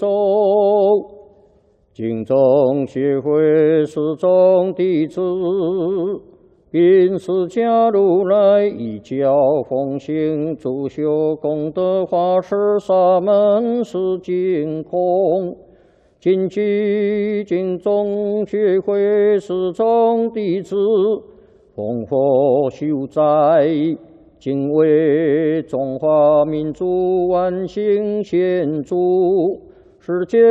州敬宗学会始终弟子，因释迦如来一教奉行，主修功德华世沙门是净空。谨记敬宗学会始终弟子，奉佛修斋，敬为中华民族万幸献主，世界